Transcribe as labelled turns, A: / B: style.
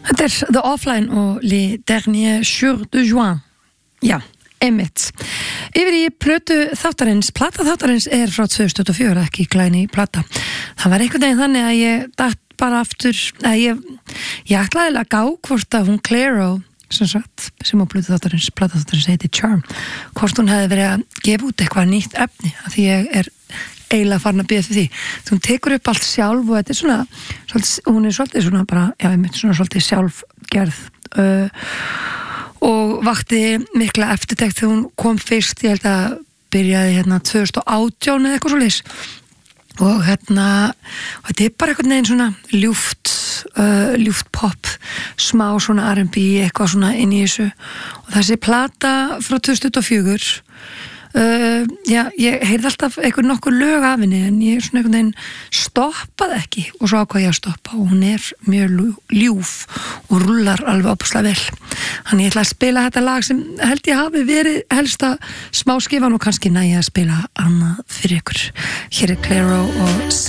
A: Þetta The Offline og Les Derniers Jours de Juin. Já, einmitt. Yfir í plötu þáttarins. Plata þáttarins frá 2024, ekki glæni plata. Það var einhvern veginn þannig að ég datt bara aftur, að ég ætlaði að gá hvort að hún Clairo, sem á plötu þáttarins, plata þáttarins heiti Charm, hvort hún hefði verið að gefa út eitthvað nýtt efni, af því ég eiginlega farin að bíða því. Hún tekur upp allt sjálf og þetta svona, hún svolítið svona bara, já, einmitt svona svolítið sjálfgerð og vakti mikla eftirtekt þegar hún kom fyrst, ég held að byrjaði 2018 eða eitthvað svoleiðis og og þetta bara einhvern veginn svona ljúft pop, smá svona R&B, eitthvað svona inn í þessu og þessi plata frá 2024 já, ég heyrði alltaf einhver nokkur lög af henni en ég svona einhvern veginn stoppaði ekki og svo ákvað ég að stoppa og hún mjög ljúf og rullar alveg opaslega vel. Þannig ég ætla að spila þetta lag sem held ég hafi verið helsta smáskifan og kannski nægja að spila annað fyrir ykkur. Hér Clairo og